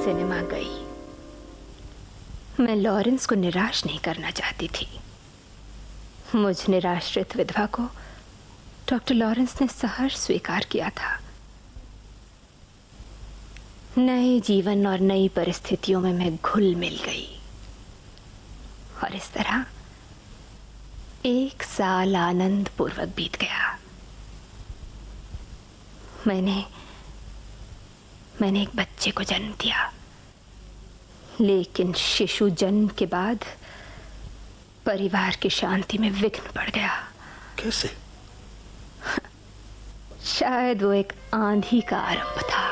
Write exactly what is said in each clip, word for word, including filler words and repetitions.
Cinema गई। मैं Lawrence को निराश नहीं करना चाहती थी। मुझ निराश्रित विधवा को डॉक्टर लॉरेंस ने सहर्ष स्वीकार किया था। नए जीवन और नई परिस्थितियों में मैं घुल मिल गई और इस तरह एक साल आनंद पूर्वक बीत गया। मैंने मैंने एक बच्चे को जन्म दिया, लेकिन शिशु जन्म के बाद परिवार की शांति में विघ्न पड़ गया। कैसे? शायद वो एक आंधी का आरंभ था।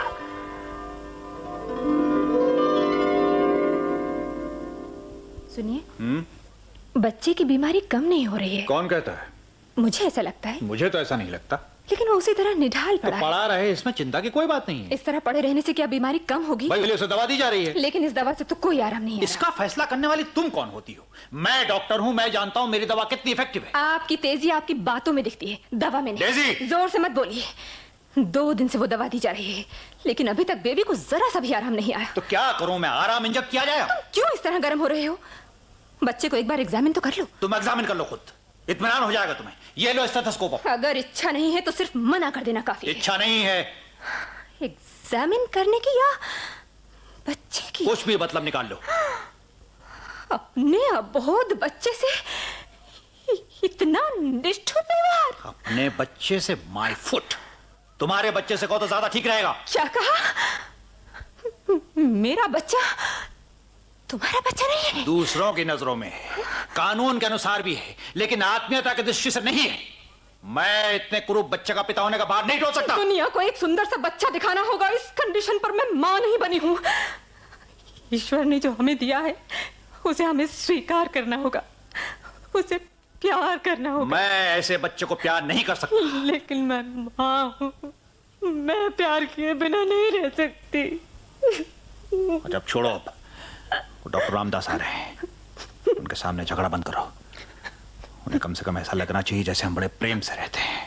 सुनिए, बच्चे की बीमारी कम नहीं हो रही है। कौन कहता है? मुझे ऐसा लगता है। मुझे तो ऐसा नहीं लगता। लेकिन वो उसी तरह निढाल पड़ा तो पड़ा रहे, इसमें चिंता की कोई बात नहीं है। इस तरह पड़े रहने से क्या बीमारी कम होगी? भाई उसे दवा दी जा रही है। लेकिन इस दवा से तो कोई आराम नहीं है। इसका फैसला करने वाली तुम कौन होती हो? मैं डॉक्टर हूँ, मैं जानता हूँ मेरी दवा कितनी इफेक्टिव है। आपकी तेजी आपकी बातों में दिखती है, दवा में नहीं। डेज़ी! जोर से मत बोलिए। दो दिन से वो दवा दी जा रही है, लेकिन अभी तक बेबी को जरा सा भी आराम नहीं आया। तो क्या करूं मैं? आराम इंजेक्ट किया जाए? तुम क्यों इस तरह गर्म हो रहे हो? बच्चे को एक बार एग्जामिन तो कर लो। तुम एग्जामिन कर लो खुद, इत्मीनान हो जाएगा तुम्हें। ये लो स्टेथोस्कोप। अगर इच्छा नहीं है तो सिर्फ मना कर देना काफी है। इच्छा नहीं है एग्जामिन करने की या बच्चे की? कुछ भी मतलब निकाल लो। अपने अबोध बच्चे से इतना निष्ठुर व्यवहार? अपने बच्चे से माय फुट। तुम्हारे बच्चे से कहो तो ज्यादा ठीक रहेगा। क्या कहा? मेरा बच्चा तुम्हारा बच्चा नहीं है? दूसरों की नजरों में है, कानून के अनुसार भी है, लेकिन आत्मीयता की दृष्टि से नहीं है। मैं इतने कुरूप बच्चे का पिता होने का भार नहीं ढो सकता। दुनिया को एक सुंदर सा बच्चा दिखाना होगा। इस कंडीशन पर मैं मां नहीं बनी हूं। ईश्वर ने जो हमें दिया है उसे हमें स्वीकार करना होगा, उसे प्यार करना होगा। मैं ऐसे बच्चे को प्यार नहीं कर सकता। लेकिन मैं मां हूं, मैं प्यार किए बिना नहीं रह सकती। जब छोड़ो, अब डॉक्टर रामदास आ रहे हैं, उनके सामने झगड़ा बंद करो। उन्हें कम से कम ऐसा लगना चाहिए जैसे हम बड़े प्रेम से रहते हैं।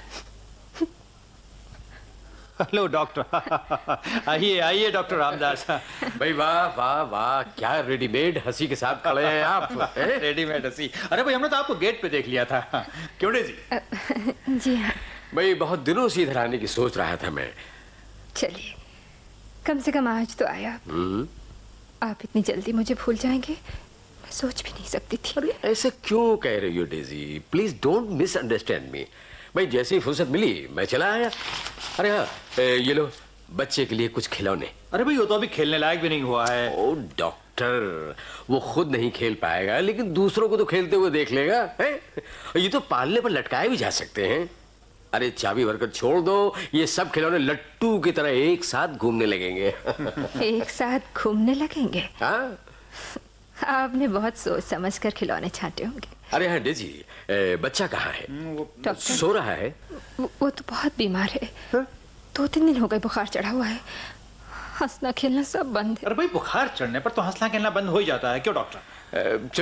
Hello doctor. आइए आइए डॉक्टर रामदास। भाई वाह वाह वाह, क्या रेडीमेड हंसी के साथ खड़े हैं आप। रेडीमेड हंसी? अरे भाई हमने तो आपको गेट पे देख लिया था। क्यों जी? जी हाँ। भाई बहुत दिनों से इधर आने की सोच रहा था मैं। चलिए, कम से कम आज तो आया। आप इतनी जल्दी मुझे भूल जाएंगे, मैं सोच भी नहीं सकती थी। अरे ऐसे क्यों कह रही हो डेजी? प्लीज डोंट मिसअंडरस्टैंड मी। भाई जैसी फुर्सत मिली मैं चला आया। अरे हाँ, ये लो बच्चे के लिए कुछ खिलौने। अरे भाई वो तो अभी खेलने लायक भी नहीं हुआ है। ओ डॉक्टर, वो खुद नहीं खेल पाएगा, लेकिन दूसरों को तो खेलते हुए देख लेगा है? ये तो पालने पर लटकाए भी जा सकते हैं। अरे चाबी भरकर छोड़ दो, ये सब खिलौने लट्टू की तरह एक साथ घूमने लगेंगे। एक साथ घूमने लगेंगे? हाँ? आपने बहुत सोच समझ कर खिलौने छांटे होंगे। अरे हाँ डेजी, बच्चा कहाँ है? डॉक्टर सो रहा है? वो, वो तो बहुत बीमार है। हा? दो तीन दिन हो गए बुखार चढ़ा हुआ है, हंसना खेलना सब बंद है। अरे भाई बुखार चढ़ने पर तो हंसना खेलना बंद हो ही जाता है, क्यों डॉक्टर?